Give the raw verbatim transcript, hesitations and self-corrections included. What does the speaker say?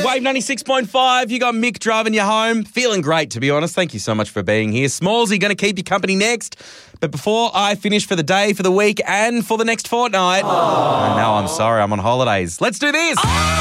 Wave ninety-six point five, you got Mick driving you home. Feeling great, to be honest. Thank you so much for being here. Smallsy going to keep you company next. But before I finish for the day, for the week, and for the next fortnight, oh, no, I'm sorry, I'm on holidays. Let's do this.